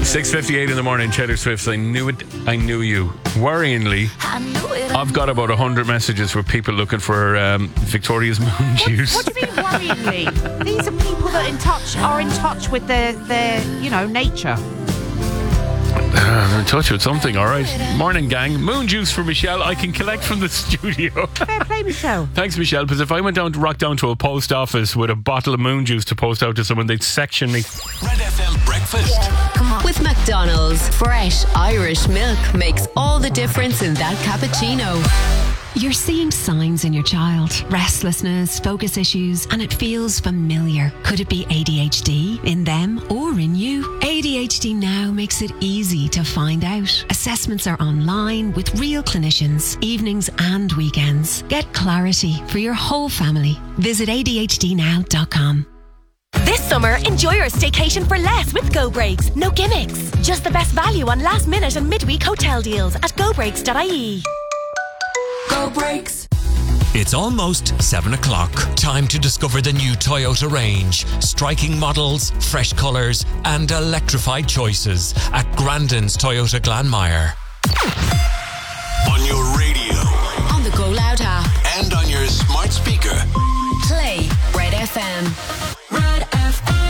6:58 in the morning, Taylor Swift's I Knew It, I Knew You. Worryingly, I've got about 100 messages for people looking for Victoria's Moon juice. What do you mean worryingly? These are people that are in touch with their nature. I'm in touch with something, all right. Morning, gang. Moon juice for Michelle. I can collect from the studio. Fair play, Michelle. Thanks, Michelle, because if I went down to a post office with a bottle of moon juice to post out to someone, they'd section me. Red FM Breakfast. With McDonald's, fresh Irish milk makes all the difference in that cappuccino. You're seeing signs in your child, restlessness, focus issues, and it feels familiar. Could it be ADHD in them or in you? ADHD Now makes it easy to find out. Assessments are online with real clinicians, evenings and weekends. Get clarity for your whole family. Visit ADHDnow.com. This summer, enjoy your staycation for less with Go Breaks. No gimmicks. Just the best value on last minute and midweek hotel deals at gobreaks.ie. Go Breaks. It's almost 7 o'clock. Time to discover the new Toyota range. Striking models, fresh colours and electrified choices at Grandin's Toyota Glanmire. On your radio. On the Go Loud app. And on your smart speaker. Play Red FM. Red FM.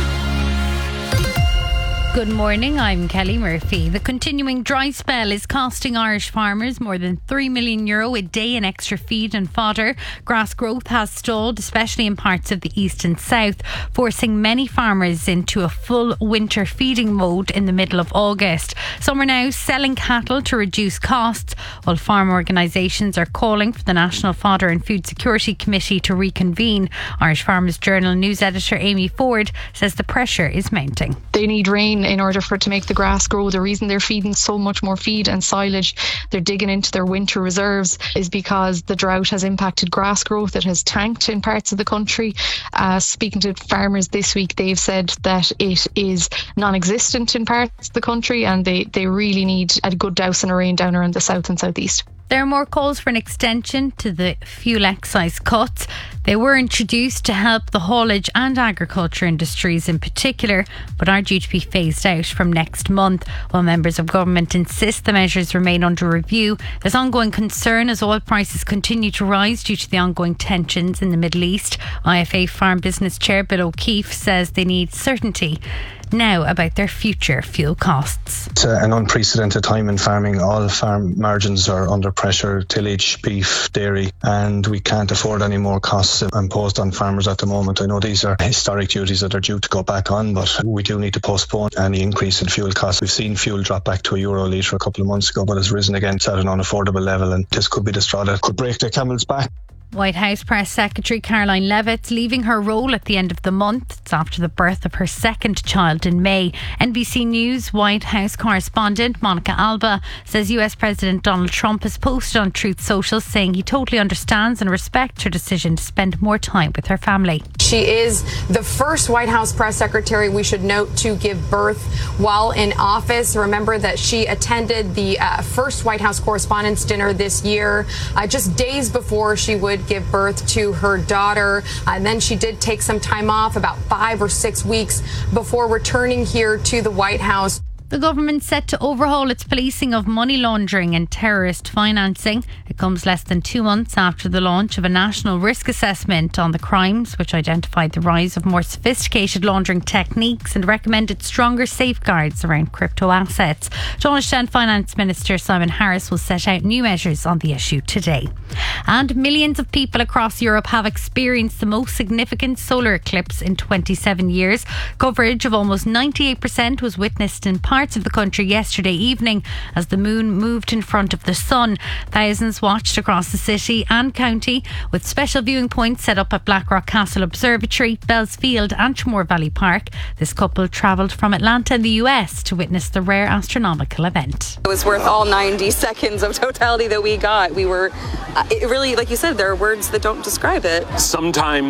Good morning, I'm Kelly Murphy. The continuing dry spell is costing Irish farmers more than €3 million a day in extra feed and fodder. Grass growth has stalled, especially in parts of the east and south, forcing many farmers into a full winter feeding mode in the middle of August. Some are now selling cattle to reduce costs, while farm organisations are calling for the National Fodder and Food Security Committee to reconvene. Irish Farmers Journal news editor Amy Ford says the pressure is mounting. They need rain in order for it to make the grass grow. The reason they're feeding so much more feed and silage, they're digging into their winter reserves, is because the drought has impacted grass growth. It has tanked in parts of the country. Speaking to farmers this week, they've said that it is non-existent in parts of the country, and they really need a good douse and a rain down around the south and southeast. There are more calls for an extension to the fuel excise cuts. They were introduced to help the haulage and agriculture industries in particular, but are due to be phased out from next month. While members of government insist the measures remain under review, there's ongoing concern as oil prices continue to rise due to the ongoing tensions in the Middle East. IFA Farm Business Chair Bill O'Keefe says they need certainty now about their future fuel costs. It's an unprecedented time in farming. All farm margins are under pressure, tillage, beef, dairy, and we can't afford any more costs imposed on farmers at the moment. I know these are historic duties that are due to go back on, but we do need to postpone any increase in fuel costs. We've seen fuel drop back to €1 a litre a couple of months ago, but it's risen again at an unaffordable level, and this could be the straw that could break the camel's back. White House Press Secretary Caroline Levitt's leaving her role at the end of the month. It's after the birth of her second child in May. NBC News White House correspondent Monica Alba says US President Donald Trump has posted on Truth Social saying he totally understands and respects her decision to spend more time with her family. She is the first White House press secretary, we should note, to give birth while in office. Remember that she attended the first White House Correspondents' Dinner this year, just days before she would give birth to her daughter. And then she did take some time off, about 5 or 6 weeks, before returning here to the White House. The government's set to overhaul its policing of money laundering and terrorist financing. It comes less than 2 months after the launch of a national risk assessment on the crimes, which identified the rise of more sophisticated laundering techniques and recommended stronger safeguards around crypto assets. Taoiseach Finance Minister Simon Harris will set out new measures on the issue today. And millions of people across Europe have experienced the most significant solar eclipse in 27 years. Coverage of almost 98% was witnessed in parts of the country yesterday evening as the moon moved in front of the sun. Thousands watched across the city and county, with special viewing points set up at Blackrock Castle Observatory, Bells Field and Tramore Valley Park. This couple travelled from Atlanta in the US to witness the rare astronomical event. It was worth all 90 seconds of totality that we got. It really, like you said, there are words that don't describe it. Sometimes